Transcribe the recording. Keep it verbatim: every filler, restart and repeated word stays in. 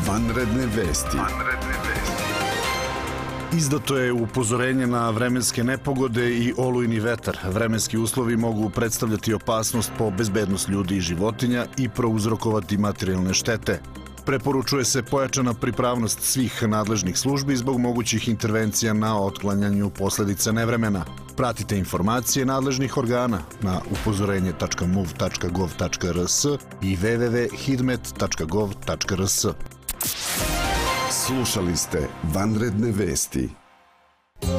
Vanredne vesti. Izdato je upozorenje na vremenske nepogode i olujni vetar. Vremenski uslovi mogu predstavljati opasnost po bezbednost ljudi i životinja i prouzrokovati materijalne štete. Preporučuje se pojačana pripravnost svih nadležnih službi zbog mogućih intervencija na otklanjanju posledica nevremena. Pratite informacije nadležnih organa na upozorenje tačka muv tačka gov tačka rs i w w w tačka hidmet tačka gov tačka rs. Slušali ste Vanredne vesti.